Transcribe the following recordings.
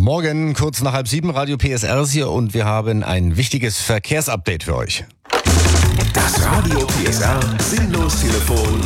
Morgen, kurz nach 6:30, Radio PSR ist hier und wir haben ein wichtiges Verkehrsupdate für euch. Das Radio PSR Sinnlos-Telefon.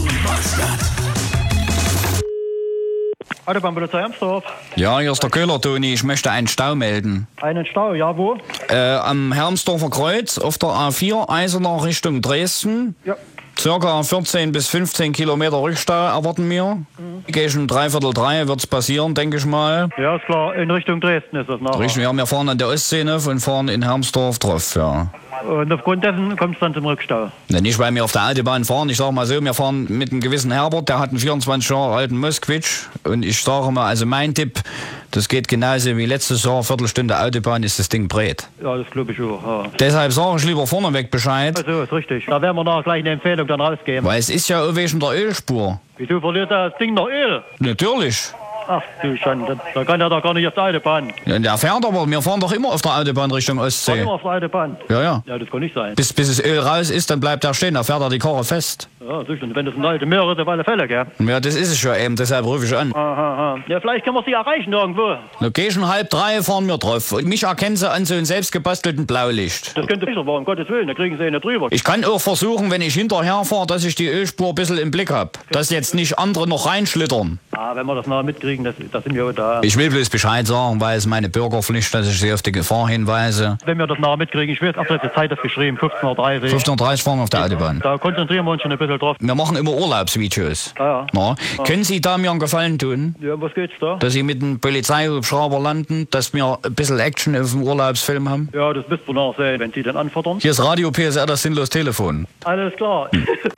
Autobahnpolizei Hermsdorf. Ja, hier ist der Köhler, Toni. Ich möchte einen Stau melden. Einen Stau, ja, wo? Am Hermsdorfer Kreuz auf der A4 Eisenach Richtung Dresden. Ja. Circa 14 bis 15 Kilometer Rückstau erwarten wir. Gegen 2:45 wird es passieren, denke ich mal. Ja, ist klar. In Richtung Dresden ist das nachher. Richtig, wir fahren an der Ostsee und fahren in Hermsdorf drauf, ja. Und aufgrund dessen kommt es dann zum Rückstau. Ne, nicht, weil wir auf der Autobahn fahren. Ich sage mal so, wir fahren mit einem gewissen Herbert, der hat einen 24 Jahre alten Moskwitsch. Und ich sage mal, also mein Tipp, das geht genauso wie letztes Jahr, Viertelstunde Autobahn ist das Ding breit. Ja, das glaube ich auch. Ja. Deshalb sage ich lieber vorneweg Bescheid. Also, ist richtig. Da werden wir nachher gleich eine Empfehlung dann rausgeben. Weil es ist ja auch wegen der Ölspur. Wieso verliert das Ding noch Öl? Natürlich. Ach du Schande, da kann er doch gar nicht auf der Autobahn. Ja, der fährt aber, wir fahren doch immer auf der Autobahn Richtung Fahren Ostsee. wir auf der Autobahn? Ja, ja. Ja, das kann nicht sein. Bis das Öl raus ist, dann bleibt er stehen, da fährt er die Karre fest. Ja, sicher. Wenn das ein alter Möhre ist, auf alle Fälle, gell? Ja, das ist es ja eben, deshalb rufe ich an. Aha. Ja, vielleicht können wir sie erreichen irgendwo. Location 2:30 fahren wir drauf. Und mich erkennen sie an so einem selbstgebastelten Blaulicht. Das könnte sicher sein, um Gottes Willen, da kriegen sie nicht drüber. Ich kann auch versuchen, wenn ich hinterher fahre, dass ich die Ölspur ein bisschen im Blick habe. Dass jetzt nicht andere noch reinschlittern. Ah, wenn wir das nachher mitkriegen, das sind wir auch da. Ich will bloß Bescheid sagen, weil es meine Bürgerpflicht, dass ich sie auf die Gefahr hinweise. Wenn wir das nachher mitkriegen, ich weiß, ab der Zeit ist geschrieben, 15:30 Uhr. 15:30 fahren wir auf der Autobahn. Da konzentrieren wir uns schon ein bisschen drauf. Wir machen immer Urlaubsvideos. Ja. Na, können Sie da mir einen Gefallen tun? Ja, was geht's da? Dass Sie mit dem Polizeihubschrauber landen, dass wir ein bisschen Action auf dem Urlaubsfilm haben? Ja, das müsst ihr nachher sehen, wenn Sie den anfordern. Hier ist Radio PSR, das Sinnlos-Telefon. Alles klar.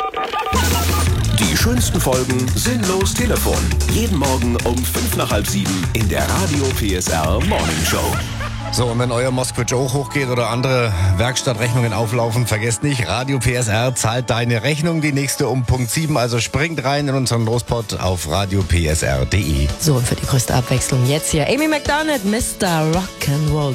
Die schönsten Folgen Sinnlos-Telefon. Jeden Morgen um 6:55 in der Radio PSR Morning Show. So, und wenn euer Moskwitsch auch hochgeht oder andere Werkstattrechnungen auflaufen, vergesst nicht, Radio PSR zahlt deine Rechnung, die nächste um Punkt 7. Also springt rein in unseren Lospot auf radiopsr.de. So, und für die größte Abwechslung jetzt hier Amy McDonald, Mr. Rock'n'Roll.